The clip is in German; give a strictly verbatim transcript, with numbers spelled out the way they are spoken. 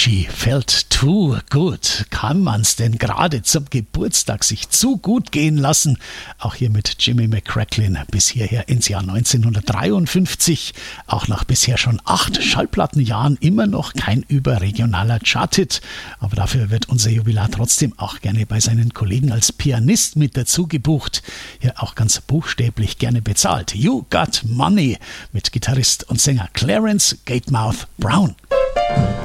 She felt too good. Kann man's denn gerade zum Geburtstag sich zu gut gehen lassen? Auch hier mit Jimmy McCracklin bis hierher ins Jahr neunzehnhundertdreiundfünfzig. Auch nach bisher schon acht Schallplattenjahren immer noch kein überregionaler Charthit. Aber dafür wird unser Jubilar trotzdem auch gerne bei seinen Kollegen als Pianist mit dazu gebucht. Hier auch ganz buchstäblich gerne bezahlt. You Got Money mit Gitarrist und Sänger Clarence Gatemouth Brown.